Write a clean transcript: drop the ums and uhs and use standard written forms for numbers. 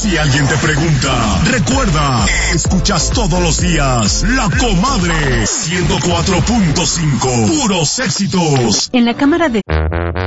Si alguien te pregunta, recuerda, escuchas todos los días La Comadre 104.5, puros éxitos. En la cámara de